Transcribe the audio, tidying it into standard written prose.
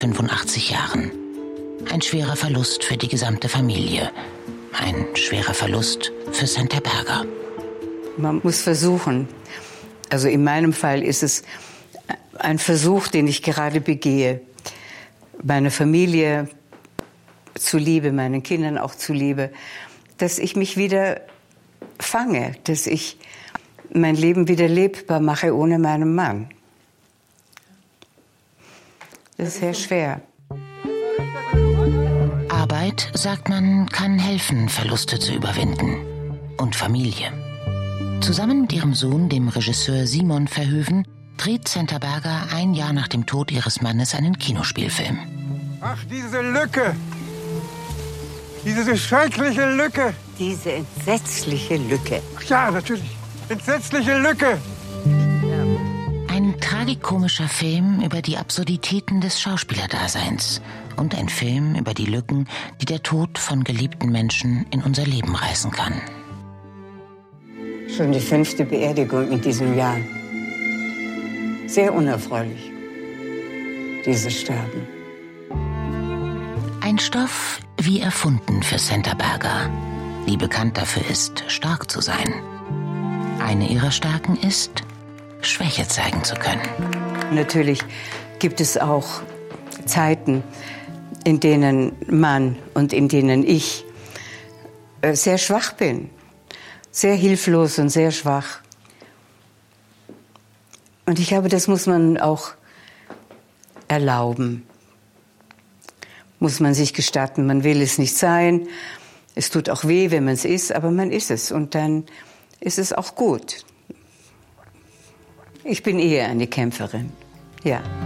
85 Jahren. Ein schwerer Verlust für die gesamte Familie. Ein schwerer Verlust für Senta Berger. Man muss versuchen. Also in meinem Fall ist es ein Versuch, den ich gerade begehe. Meine Familie zuliebe, meinen Kindern auch zuliebe, dass ich mich wieder fange, dass ich mein Leben wieder lebbar mache ohne meinen Mann. Das ist sehr schwer. Arbeit, sagt man, kann helfen, Verluste zu überwinden. Und Familie. Zusammen mit ihrem Sohn, dem Regisseur Simon Verhoeven, dreht Senta Berger ein Jahr nach dem Tod ihres Mannes einen Kinospielfilm. Ach, diese Lücke! Diese schreckliche Lücke! Diese entsetzliche Lücke. Ach ja, natürlich. Entsetzliche Lücke! Ein tragikomischer Film über die Absurditäten des Schauspielerdaseins und ein Film über die Lücken, die der Tod von geliebten Menschen in unser Leben reißen kann. Schon die 5. Beerdigung in diesem Jahr. Sehr unerfreulich, dieses Sterben. Ein Stoff wie erfunden für Senta Berger, die bekannt dafür ist, stark zu sein. Eine ihrer Stärken ist, Schwäche zeigen zu können. Natürlich gibt es auch Zeiten, in denen man und in denen ich sehr schwach bin. Sehr hilflos und sehr schwach. Und ich glaube, das muss man auch erlauben. Muss man sich gestatten. Man will es nicht sein. Es tut auch weh, wenn man es ist, aber man ist es. Und dann ist es auch gut. Ich bin eher eine Kämpferin, ja.